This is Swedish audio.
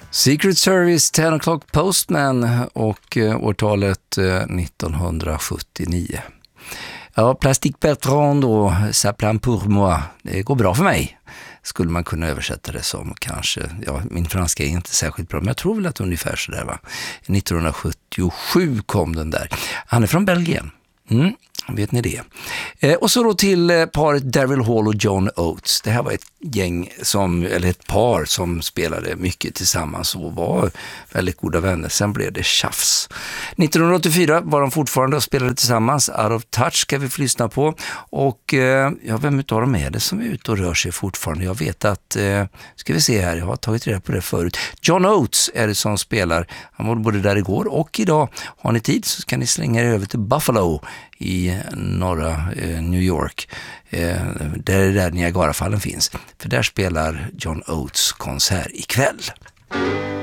Secret Service, 10 O'Clock Postman och årtalet 1979. Ja, Plastic Bertrand och Ça plane pour moi. Det går bra för mig. Skulle man kunna översätta det som kanske, ja, min franska är inte särskilt bra, men jag tror väl att ungefär så där, va. 1977 kom den där. Han är från Belgien. Vet ni det? Och så då till paret Daryl Hall och John Oates. Det här var ett ett par som spelade mycket tillsammans och var väldigt goda vänner. Sen blev det tjafs. 1984 var de fortfarande och spelade tillsammans. Out of Touch ska vi få lyssna på. Och vem utav dem är det som är ute och rör sig fortfarande? Jag vet att, ska vi se här, jag har tagit reda på det förut. John Oates är det som spelar. Han var både där igår och idag. Har ni tid så kan ni slänga er över till Buffalo i norra New York, där Niagarafallen finns. För där spelar John Oates konsert ikväll.